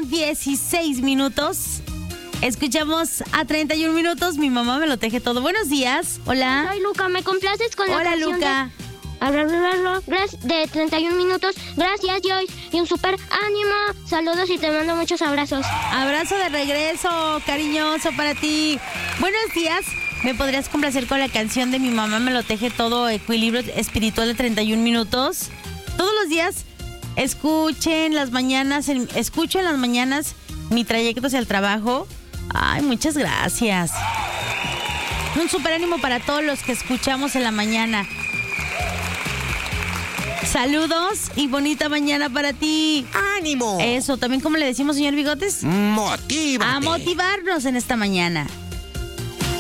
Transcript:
16 minutos. Escuchamos a 31 minutos. Mi mamá me lo teje todo. Buenos días. Hola. Soy Luca, ¿me complaces con la Hola, canción Luca. de 31 minutos? Gracias, Joyce. Y un súper ánimo. Saludos y te mando muchos abrazos. Abrazo de regreso, cariñoso para ti. Buenos días. ¿Me podrías complacer con la canción de Mi mamá me lo teje todo, equilibrio espiritual de 31 minutos? Todos los días escucho en las mañanas mi trayecto hacia el trabajo. Ay, muchas gracias. Un súper ánimo para todos los que escuchamos en la mañana. Saludos y bonita mañana para ti. ¡Ánimo! Eso, también como le decimos, señor Bigotes. ¡Motívate! A motivarnos en esta mañana.